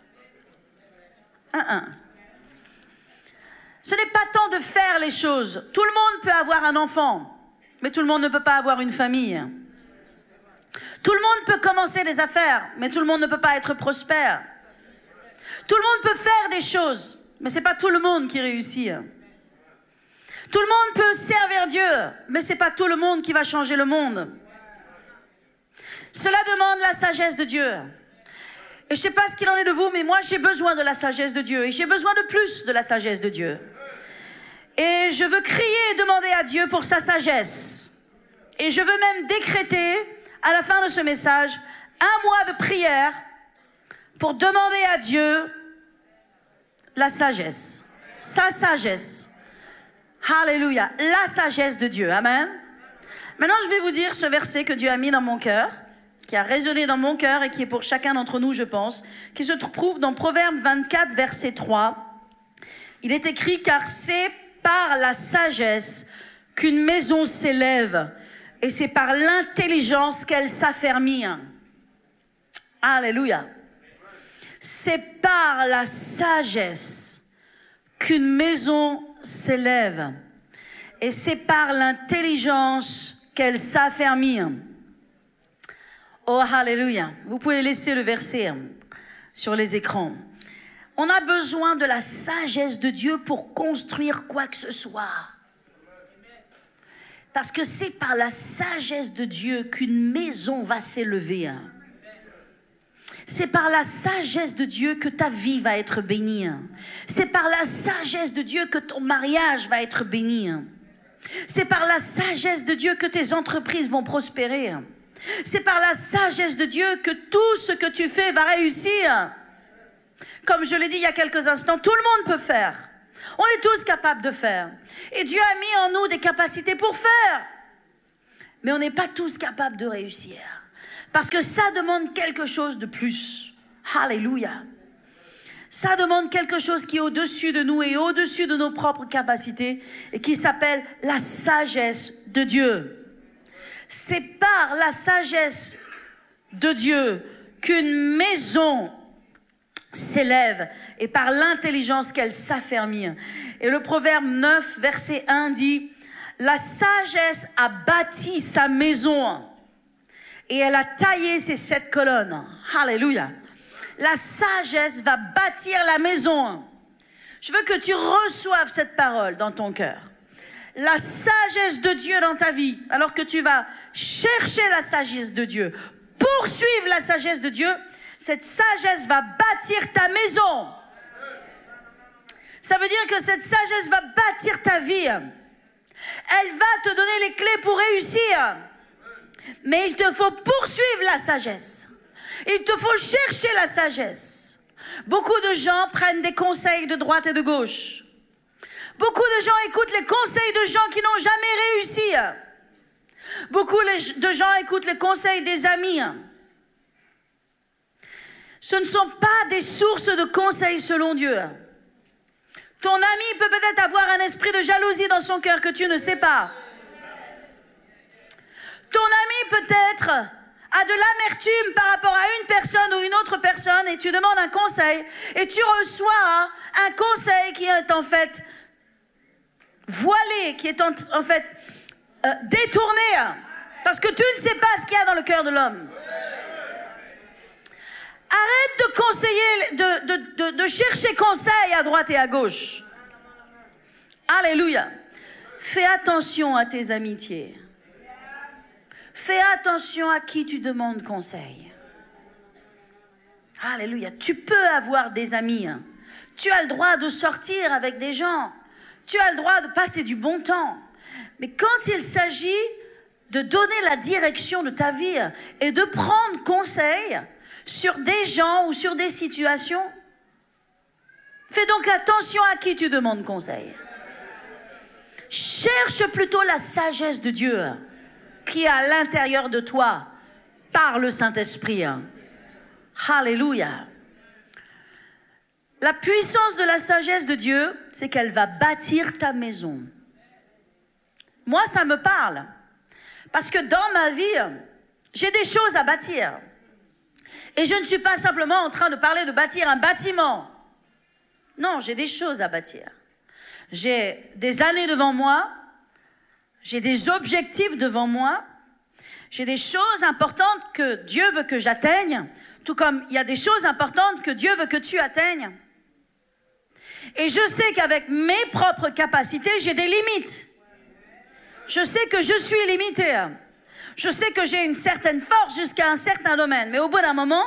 Ce n'est pas tant de faire les choses. Tout le monde peut avoir un enfant, mais tout le monde ne peut pas avoir une famille. Tout le monde peut commencer des affaires, mais tout le monde ne peut pas être prospère. Tout le monde peut faire des choses, mais ce n'est pas tout le monde qui réussit. Tout le monde peut servir Dieu, mais ce n'est pas tout le monde qui va changer le monde. Cela demande la sagesse de Dieu. Et je ne sais pas ce qu'il en est de vous, mais moi j'ai besoin de la sagesse de Dieu. Et j'ai besoin de plus de la sagesse de Dieu. Et je veux crier et demander à Dieu pour sa sagesse. Et je veux même décréter, à la fin de ce message, 1 mois de prière pour demander à Dieu la sagesse. Sa sagesse. Alléluia. La sagesse de Dieu. Amen. Maintenant, je vais vous dire ce verset que Dieu a mis dans mon cœur, qui a résonné dans mon cœur et qui est pour chacun d'entre nous, je pense, qui se trouve dans Proverbe 24, verset 3. Il est écrit « Car c'est par la sagesse qu'une maison s'élève, et c'est par l'intelligence qu'elle s'affermit. » Alléluia. C'est par la sagesse qu'une maison s'élève, et c'est par l'intelligence qu'elle s'affermit. Oh, alléluia. Vous pouvez laisser le verset sur les écrans. On a besoin de la sagesse de Dieu pour construire quoi que ce soit. Parce que c'est par la sagesse de Dieu qu'une maison va s'élever. C'est par la sagesse de Dieu que ta vie va être bénie. C'est par la sagesse de Dieu que ton mariage va être béni. C'est par la sagesse de Dieu que tes entreprises vont prospérer. C'est par la sagesse de Dieu que tout ce que tu fais va réussir. Comme je l'ai dit il y a quelques instants, tout le monde peut faire. On est tous capables de faire. Et Dieu a mis en nous des capacités pour faire. Mais on n'est pas tous capables de réussir. Parce que ça demande quelque chose de plus. Alléluia. Ça demande quelque chose qui est au-dessus de nous et au-dessus de nos propres capacités et qui s'appelle la sagesse de Dieu. C'est par la sagesse de Dieu qu'une maison s'élève et par l'intelligence qu'elle s'affermit. Et le Proverbe 9, verset 1 dit « La sagesse a bâti sa maison et elle a taillé ses 7 colonnes. » Alléluia. La sagesse va bâtir la maison. Je veux que tu reçoives cette parole dans ton cœur. La sagesse de Dieu dans ta vie, alors que tu vas chercher la sagesse de Dieu, poursuivre la sagesse de Dieu, cette sagesse va bâtir ta maison. Ça veut dire que cette sagesse va bâtir ta vie. Elle va te donner les clés pour réussir. Mais il te faut poursuivre la sagesse. Il te faut chercher la sagesse. Beaucoup de gens prennent des conseils de droite et de gauche. Beaucoup de gens écoutent les conseils de gens qui n'ont jamais réussi. Beaucoup de gens écoutent les conseils des amis. Ce ne sont pas des sources de conseils selon Dieu. Ton ami peut peut-être avoir un esprit de jalousie dans son cœur que tu ne sais pas. Ton ami peut-être a de l'amertume par rapport à une personne ou une autre personne et tu demandes un conseil et tu reçois un conseil qui est en fait voilé, qui est en fait détourné parce que tu ne sais pas ce qu'il y a dans le cœur de l'homme. Arrête de conseiller, de chercher conseil à droite et à gauche. Alléluia. Fais attention à tes amitiés. Fais attention à qui tu demandes conseil. Alléluia. Tu peux avoir des amis. Tu as le droit de sortir avec des gens. Tu as le droit de passer du bon temps. Mais quand il s'agit de donner la direction de ta vie et de prendre conseil sur des gens ou sur des situations, fais donc attention à qui tu demandes conseil. Cherche plutôt la sagesse de Dieu qui est à l'intérieur de toi par le Saint-Esprit. Alléluia. La puissance de la sagesse de Dieu, c'est qu'elle va bâtir ta maison. Moi, ça me parle. Parce que dans ma vie, j'ai des choses à bâtir. Et je ne suis pas simplement en train de parler de bâtir un bâtiment. Non, j'ai des choses à bâtir. J'ai des années devant moi. J'ai des objectifs devant moi. J'ai des choses importantes que Dieu veut que j'atteigne. Tout comme il y a des choses importantes que Dieu veut que tu atteignes. Et je sais qu'avec mes propres capacités, j'ai des limites. Je sais que je suis limitée. Je sais que j'ai une certaine force jusqu'à un certain domaine. Mais au bout d'un moment,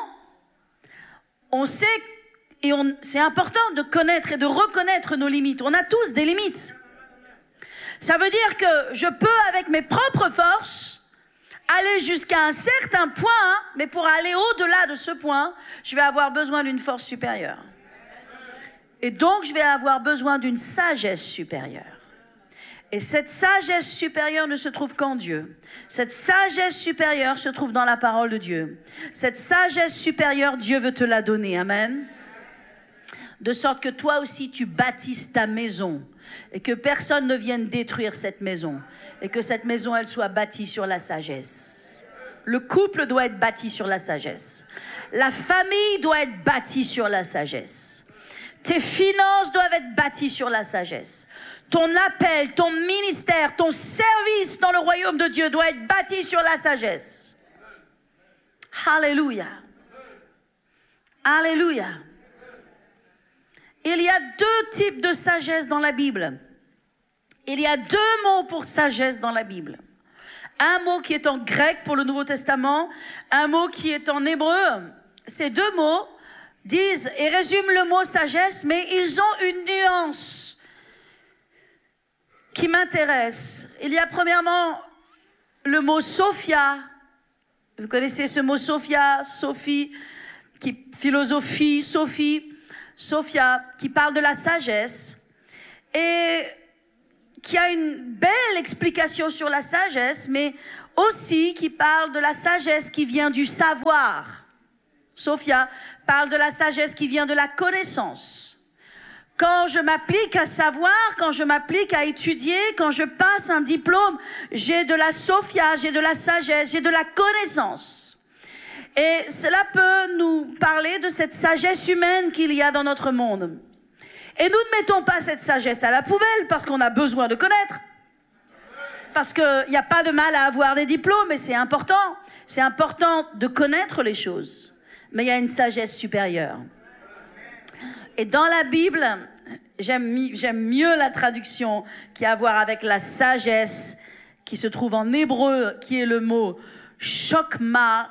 on sait, et c'est important de connaître et de reconnaître nos limites. On a tous des limites. Ça veut dire que je peux, avec mes propres forces, aller jusqu'à un certain point, mais pour aller au-delà de ce point, je vais avoir besoin d'une force supérieure. Et donc, je vais avoir besoin d'une sagesse supérieure. Et cette sagesse supérieure ne se trouve qu'en Dieu. Cette sagesse supérieure se trouve dans la parole de Dieu. Cette sagesse supérieure, Dieu veut te la donner. Amen. De sorte que toi aussi, tu bâtisses ta maison. Et que personne ne vienne détruire cette maison. Et que cette maison, elle soit bâtie sur la sagesse. Le couple doit être bâti sur la sagesse. La famille doit être bâtie sur la sagesse. Tes finances doivent être bâties sur la sagesse. Ton appel, ton ministère, ton service dans le royaume de Dieu doit être bâti sur la sagesse. Alléluia. Alléluia. Il y a 2 types de sagesse dans la Bible. Il y a 2 mots pour sagesse dans la Bible. Un mot qui est en grec pour le Nouveau Testament, un mot qui est en hébreu. Ces 2 mots disent et résument le mot sagesse, mais ils ont une nuance qui m'intéresse. Il y a premièrement le mot Sophia. Vous connaissez ce mot Sophia, Sophie, qui philosophie, Sophie. Sophia, qui parle de la sagesse et qui a une belle explication sur la sagesse, mais aussi qui parle de la sagesse qui vient du savoir. Sophia parle de la sagesse qui vient de la connaissance. Quand je m'applique à savoir, quand je m'applique à étudier, quand je passe un diplôme, j'ai de la Sophia, j'ai de la sagesse, j'ai de la connaissance. Et cela peut nous parler de cette sagesse humaine qu'il y a dans notre monde. Et nous ne mettons pas cette sagesse à la poubelle parce qu'on a besoin de connaître. Parce qu'il n'y a pas de mal à avoir des diplômes, et c'est important. C'est important de connaître les choses. Mais il y a une sagesse supérieure. Et dans la Bible, j'aime mieux la traduction qui a à voir avec la sagesse qui se trouve en hébreu, qui est le mot chokma,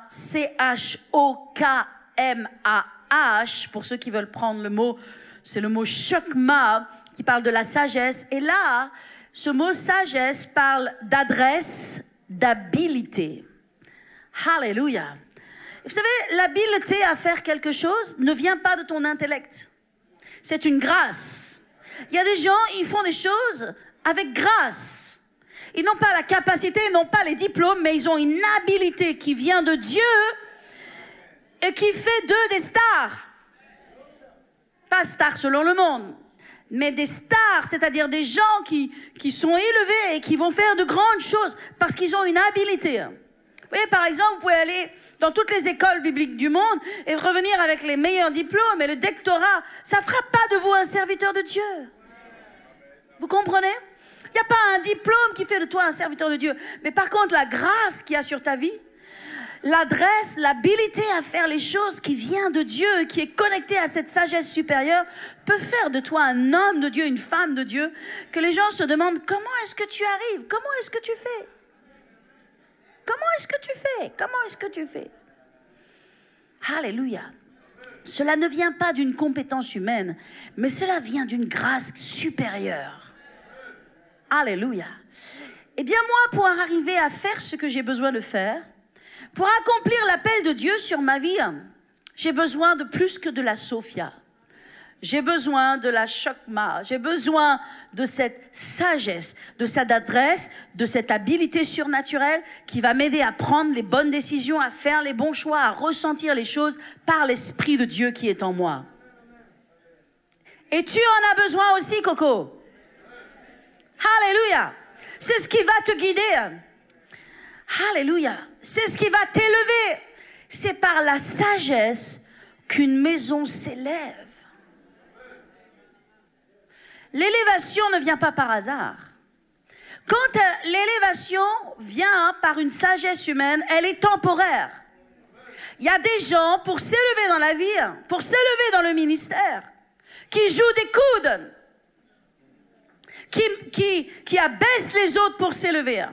C-H-O-K-M-A-H. Pour ceux qui veulent prendre le mot, c'est le mot chokma qui parle de la sagesse. Et là, ce mot sagesse parle d'adresse, d'habileté. Alléluia. Vous savez, l'habileté à faire quelque chose ne vient pas de ton intellect. C'est une grâce. Il y a des gens, ils font des choses avec grâce. Ils n'ont pas la capacité, ils n'ont pas les diplômes, mais ils ont une habilité qui vient de Dieu et qui fait d'eux des stars. Pas stars selon le monde, mais des stars, c'est-à-dire des gens qui sont élevés et qui vont faire de grandes choses parce qu'ils ont une habilité. Vous voyez, par exemple, vous pouvez aller dans toutes les écoles bibliques du monde et revenir avec les meilleurs diplômes et le doctorat. Ça ne fera pas de vous un serviteur de Dieu. Vous comprenez? Il n'y a pas un diplôme qui fait de toi un serviteur de Dieu. Mais par contre, la grâce qu'il y a sur ta vie, l'adresse, l'habilité à faire les choses qui vient de Dieu, qui est connectée à cette sagesse supérieure, peut faire de toi un homme de Dieu, une femme de Dieu, que les gens se demandent comment est-ce que tu arrives? Comment est-ce que tu fais? Comment est-ce que tu fais? Comment est-ce que tu fais? Alléluia. Cela ne vient pas d'une compétence humaine, mais cela vient d'une grâce supérieure. Alléluia. Eh bien moi, pour arriver à faire ce que j'ai besoin de faire, pour accomplir l'appel de Dieu sur ma vie, j'ai besoin de plus que de la Sophia. J'ai besoin de la chokma, j'ai besoin de cette sagesse, de cette adresse, de cette habilité surnaturelle qui va m'aider à prendre les bonnes décisions, à faire les bons choix, à ressentir les choses par l'Esprit de Dieu qui est en moi. Et tu en as besoin aussi, Coco. Alléluia. C'est ce qui va te guider. Alléluia. C'est ce qui va t'élever. C'est par la sagesse qu'une maison s'élève. L'élévation ne vient pas par hasard. Quand l'élévation vient par une sagesse humaine, elle est temporaire. Il y a des gens, pour s'élever dans la vie, pour s'élever dans le ministère, qui jouent des coudes, qui abaissent les autres pour s'élever.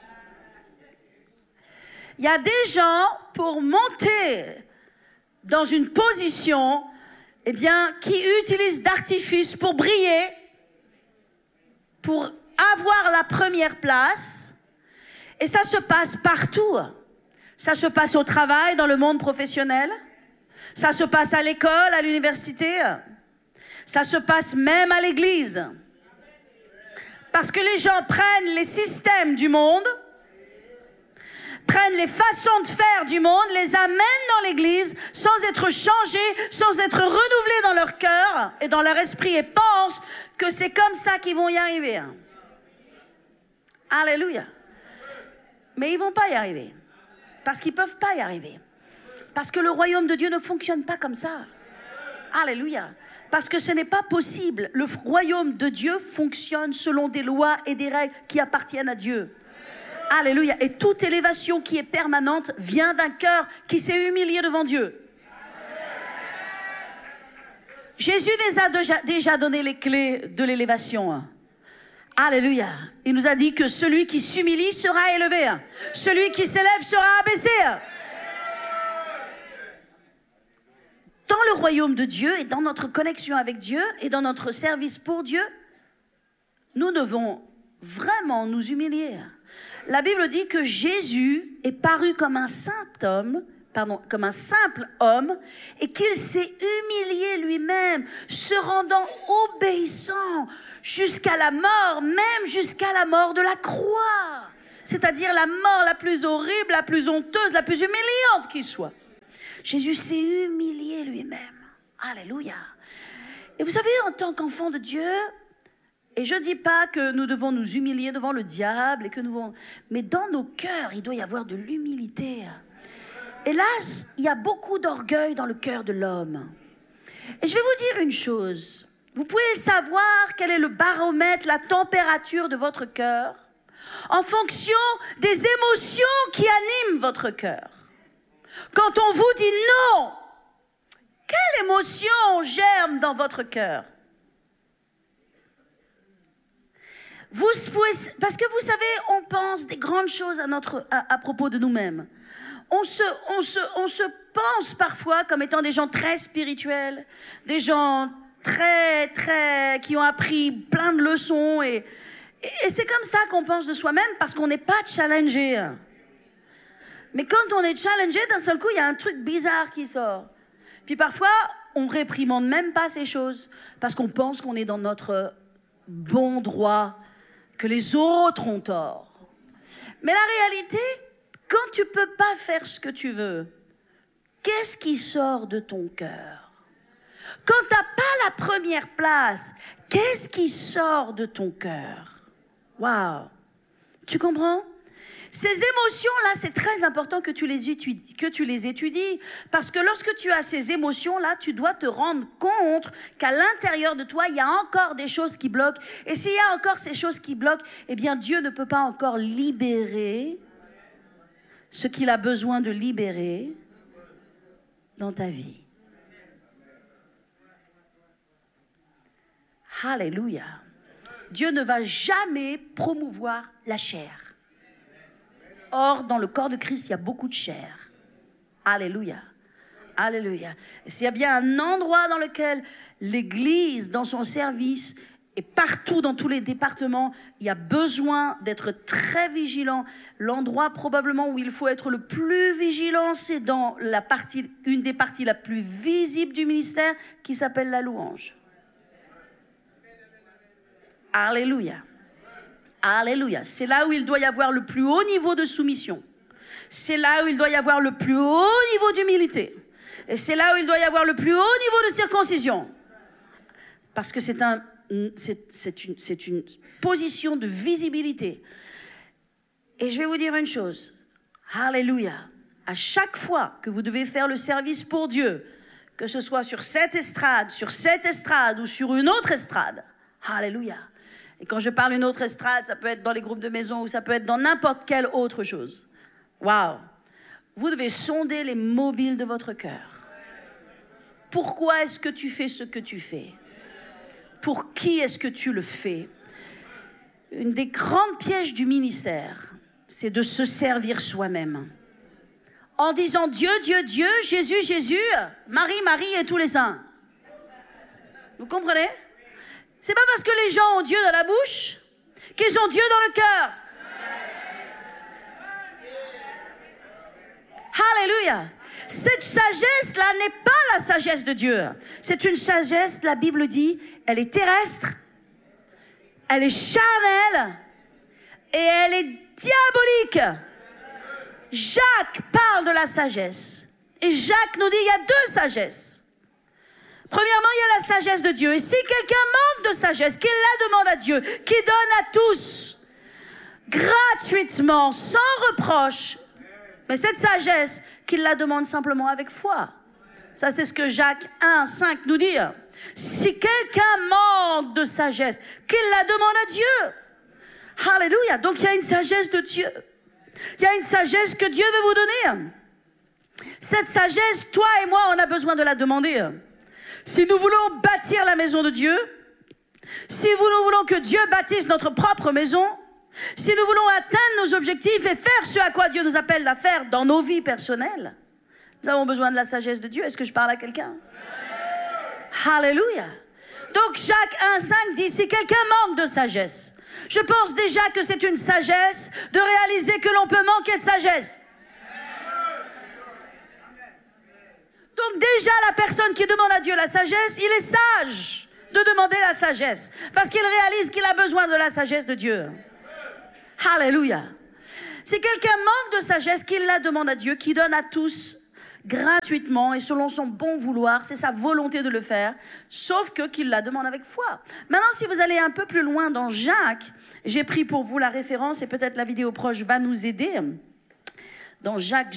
Il y a des gens, pour monter dans une position, eh bien, qui utilisent d'artifices pour briller, pour avoir la première place. Et ça se passe partout. Ça se passe au travail, dans le monde professionnel. Ça se passe à l'école, à l'université. Ça se passe même à l'église. Parce que les gens prennent les systèmes du monde, prennent les façons de faire du monde, les amènent dans l'église sans être changés, sans être renouvelés dans leur cœur et dans leur esprit et pensent que c'est comme ça qu'ils vont y arriver. Alléluia. Mais ils ne vont pas y arriver. Parce qu'ils ne peuvent pas y arriver. Parce que le royaume de Dieu ne fonctionne pas comme ça. Alléluia. Parce que ce n'est pas possible. Le royaume de Dieu fonctionne selon des lois et des règles qui appartiennent à Dieu. Alléluia. Et toute élévation qui est permanente vient d'un cœur qui s'est humilié devant Dieu. Jésus nous a déjà donné les clés de l'élévation. Alléluia. Il nous a dit que celui qui s'humilie sera élevé. Celui qui s'élève sera abaissé. Dans le royaume de Dieu et dans notre connexion avec Dieu et dans notre service pour Dieu, nous devons vraiment nous humilier. La Bible dit que Jésus est paru comme un saint homme, comme un simple homme, et qu'il s'est humilié lui-même, se rendant obéissant jusqu'à la mort, même jusqu'à la mort de la croix. C'est-à-dire la mort la plus horrible, la plus honteuse, la plus humiliante qui soit. Jésus s'est humilié lui-même. Alléluia. Et vous savez, en tant qu'enfant de Dieu, et je ne dis pas que nous devons nous humilier devant le diable, mais dans nos cœurs, il doit y avoir de l'humilité. Hélas, il y a beaucoup d'orgueil dans le cœur de l'homme. Et je vais vous dire une chose. Vous pouvez savoir quel est le baromètre, la température de votre cœur en fonction des émotions qui animent votre cœur. Quand on vous dit non, quelle émotion germe dans votre cœur? Parce que vous savez, on pense des grandes choses à propos de nous-mêmes. On se pense parfois comme étant des gens très spirituels, des gens qui ont appris plein de leçons et c'est comme ça qu'on pense de soi-même parce qu'on n'est pas challengé. Mais quand on est challengé, d'un seul coup, il y a un truc bizarre qui sort. Puis parfois, on réprimande même pas ces choses parce qu'on pense qu'on est dans notre bon droit, que les autres ont tort. Mais la réalité, quand tu peux pas faire ce que tu veux, qu'est-ce qui sort de ton cœur? Quand tu n'as pas la première place, qu'est-ce qui sort de ton cœur? Waouh! Tu comprends? Ces émotions-là, c'est très important que tu les étudies. Parce que lorsque tu as ces émotions-là, tu dois te rendre compte qu'à l'intérieur de toi, il y a encore des choses qui bloquent. Et s'il y a encore ces choses qui bloquent, eh bien, Dieu ne peut pas encore libérer ce qu'il a besoin de libérer dans ta vie. Alléluia. Dieu ne va jamais promouvoir la chair. Or, dans le corps de Christ, il y a beaucoup de chair. Alléluia. Alléluia. Et s'il y a bien un endroit dans lequel l'Église, dans son service, et partout dans tous les départements, il y a besoin d'être très vigilant. L'endroit probablement où il faut être le plus vigilant, c'est dans une des parties la plus visible du ministère qui s'appelle la louange. Alléluia. Alléluia. C'est là où il doit y avoir le plus haut niveau de soumission. C'est là où il doit y avoir le plus haut niveau d'humilité. Et c'est là où il doit y avoir le plus haut niveau de circoncision. Parce que c'est une position de visibilité. Et je vais vous dire une chose. Alléluia. À chaque fois que vous devez faire le service pour Dieu, que ce soit sur cette estrade ou sur une autre estrade, alléluia. Et quand je parle d'une autre estrade, ça peut être dans les groupes de maison ou ça peut être dans n'importe quelle autre chose. Waouh! Vous devez sonder les mobiles de votre cœur. Pourquoi est-ce que tu fais ce que tu fais? Pour qui est-ce que tu le fais? Une des grandes pièges du ministère, c'est de se servir soi-même. En disant Dieu, Dieu, Dieu, Jésus, Jésus, Marie, Marie et tous les saints. Vous comprenez? C'est pas parce que les gens ont Dieu dans la bouche qu'ils ont Dieu dans le cœur. Alléluia. Cette sagesse-là n'est pas la sagesse de Dieu. C'est une sagesse, la Bible dit, elle est terrestre, elle est charnelle et elle est diabolique. Jacques parle de la sagesse. Et Jacques nous dit il y a deux sagesses. Premièrement, il y a la sagesse de Dieu. Et si quelqu'un manque de sagesse, qu'il la demande à Dieu, qui donne à tous, gratuitement, sans reproche. Mais cette sagesse, qu'il la demande simplement avec foi. Ça, c'est ce que Jacques 1, 5 nous dit. Si quelqu'un manque de sagesse, qu'il la demande à Dieu. Alléluia. Donc, il y a une sagesse de Dieu. Il y a une sagesse que Dieu veut vous donner. Cette sagesse, toi et moi, on a besoin de la demander. Si nous voulons bâtir la maison de Dieu, si nous voulons que Dieu bâtisse notre propre maison, si nous voulons atteindre nos objectifs et faire ce à quoi Dieu nous appelle à faire dans nos vies personnelles, nous avons besoin de la sagesse de Dieu. Est-ce que je parle à quelqu'un? Alléluia. Donc Jacques 1,5 dit, si quelqu'un manque de sagesse, je pense déjà que c'est une sagesse de réaliser que l'on peut manquer de sagesse. déjà la personne qui demande à Dieu la sagesse, il est sage de demander la sagesse. Parce qu'il réalise qu'il a besoin de la sagesse de Dieu. Alléluia. Si quelqu'un manque de sagesse, qu'il la demande à Dieu, qui donne à tous gratuitement et selon son bon vouloir, c'est sa volonté de le faire, sauf que qu'il la demande avec foi. Maintenant, si vous allez un peu plus loin dans Jacques, j'ai pris pour vous la référence et peut-être la vidéo proche va nous aider. Dans Jacques,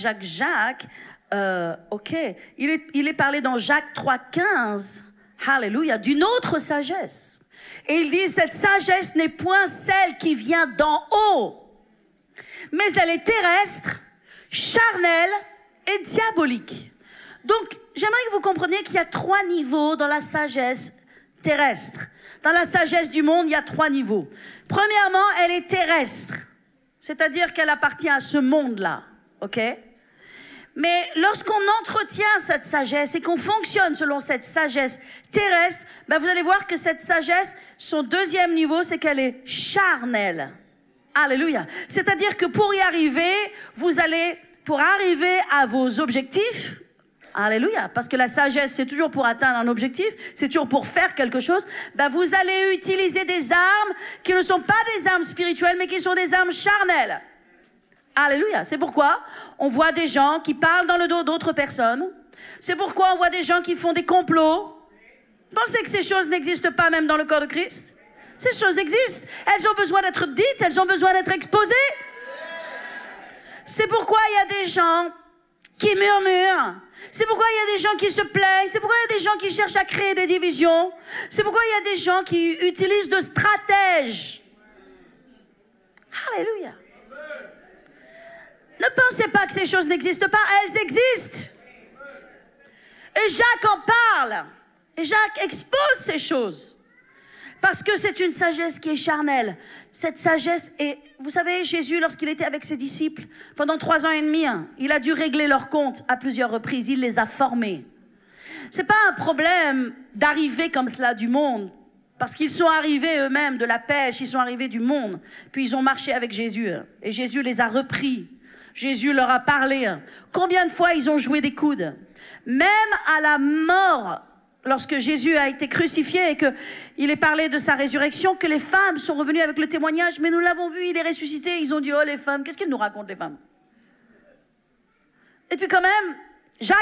il est parlé dans Jacques 3,15, alléluia, d'une autre sagesse. Et il dit, cette sagesse n'est point celle qui vient d'en haut, mais elle est terrestre, charnelle et diabolique. Donc, j'aimerais que vous compreniez qu'il y a 3 niveaux dans la sagesse terrestre. Dans la sagesse du monde, il y a 3 niveaux. Premièrement, elle est terrestre, c'est-à-dire qu'elle appartient à ce monde-là, ok? Mais lorsqu'on entretient cette sagesse et qu'on fonctionne selon cette sagesse terrestre, ben vous allez voir que cette sagesse, son deuxième niveau, c'est qu'elle est charnelle. Alléluia. C'est-à-dire que pour y arriver, pour arriver à vos objectifs, alléluia, parce que la sagesse, c'est toujours pour atteindre un objectif, c'est toujours pour faire quelque chose, ben vous allez utiliser des armes qui ne sont pas des armes spirituelles, mais qui sont des armes charnelles. Alléluia. C'est pourquoi on voit des gens qui parlent dans le dos d'autres personnes. C'est pourquoi on voit des gens qui font des complots. Pensez que ces choses n'existent pas même dans le corps de Christ? Ces choses existent. Elles ont besoin d'être dites, elles ont besoin d'être exposées. C'est pourquoi il y a des gens qui murmurent. C'est pourquoi il y a des gens qui se plaignent. C'est pourquoi il y a des gens qui cherchent à créer des divisions. C'est pourquoi il y a des gens qui utilisent de stratèges. Alléluia. Ne pensez pas que ces choses n'existent pas, elles existent. Et Jacques en parle. Et Jacques expose ces choses. Parce que c'est une sagesse qui est charnelle. Cette sagesse est... Vous savez, Jésus, lorsqu'il était avec ses disciples, pendant 3 ans et demi, il a dû régler leurs comptes à plusieurs reprises. Il les a formés. C'est pas un problème d'arriver comme cela du monde. Parce qu'ils sont arrivés eux-mêmes de la pêche, ils sont arrivés du monde. Puis ils ont marché avec Jésus. Et Jésus les a repris. Jésus leur a parlé. Combien de fois ils ont joué des coudes? Même à la mort, lorsque Jésus a été crucifié et qu'il est parlé de sa résurrection, que les femmes sont revenues avec le témoignage, mais nous l'avons vu, il est ressuscité. Ils ont dit, oh les femmes, qu'est-ce qu'ils nous racontent les femmes? Et puis quand même, Jean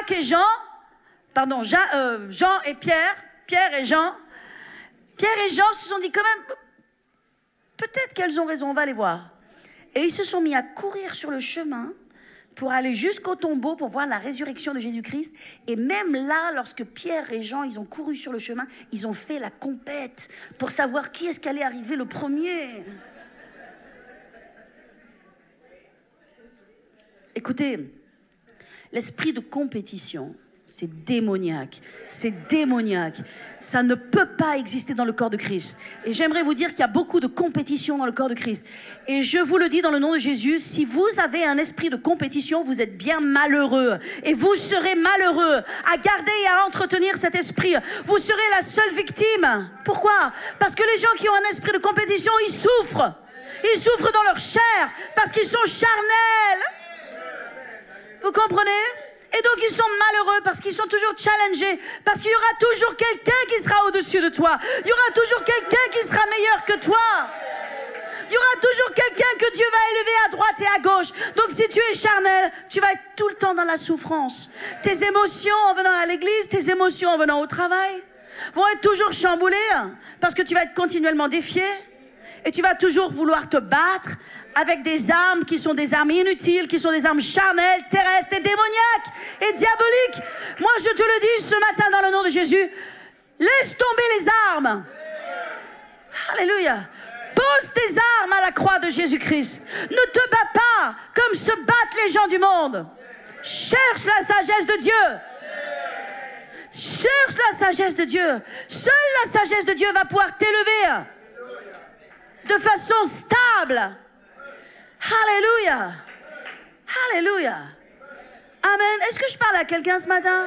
et Pierre et Jean se sont dit quand même, peut-être qu'elles ont raison, on va les voir. Et ils se sont mis à courir sur le chemin pour aller jusqu'au tombeau pour voir la résurrection de Jésus-Christ. Et même là, lorsque Pierre et Jean, ils ont couru sur le chemin, ils ont fait la compète pour savoir qui est-ce qui allait arriver le premier. Écoutez, l'esprit de compétition, c'est démoniaque. C'est démoniaque. Ça ne peut pas exister dans le corps de Christ. Et j'aimerais vous dire qu'il y a beaucoup de compétition dans le corps de Christ. Et je vous le dis dans le nom de Jésus, si vous avez un esprit de compétition, vous êtes bien malheureux. Et vous serez malheureux à garder et à entretenir cet esprit. Vous serez la seule victime. Pourquoi? Parce que les gens qui ont un esprit de compétition, ils souffrent. Ils souffrent dans leur chair parce qu'ils sont charnels. Vous comprenez? Et donc ils sont malheureux parce qu'ils sont toujours challengés, parce qu'il y aura toujours quelqu'un qui sera au-dessus de toi. Il y aura toujours quelqu'un qui sera meilleur que toi. Il y aura toujours quelqu'un que Dieu va élever à droite et à gauche. Donc si tu es charnel, tu vas être tout le temps dans la souffrance. Tes émotions en venant à l'église, tes émotions en venant au travail vont être toujours chamboulées parce que tu vas être continuellement défié et tu vas toujours vouloir te battre avec des armes qui sont des armes inutiles, qui sont des armes charnelles, terrestres et démoniaques et diaboliques. Moi, je te le dis ce matin dans le nom de Jésus, laisse tomber les armes. Alléluia. Pose tes armes à la croix de Jésus-Christ. Ne te bats pas comme se battent les gens du monde. Cherche la sagesse de Dieu. Cherche la sagesse de Dieu. Seule la sagesse de Dieu va pouvoir t'élever de façon stable. Alléluia. Alléluia. Amen. Est-ce que je parle à quelqu'un ce matin?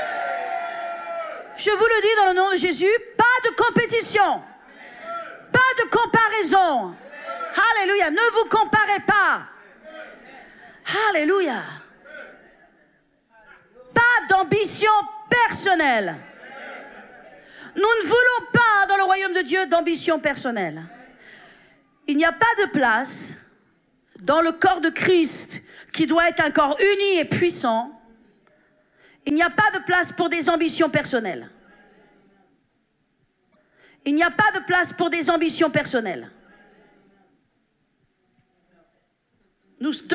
Je vous le dis dans le nom de Jésus, pas de compétition. Pas de comparaison. Alléluia. Ne vous comparez pas. Alléluia. Pas d'ambition personnelle. Nous ne voulons pas, dans le royaume de Dieu, d'ambition personnelle. Il n'y a pas de place dans le corps de Christ, qui doit être un corps uni et puissant. Il n'y a pas de place pour des ambitions personnelles. Il n'y a pas de place pour des ambitions personnelles. Nous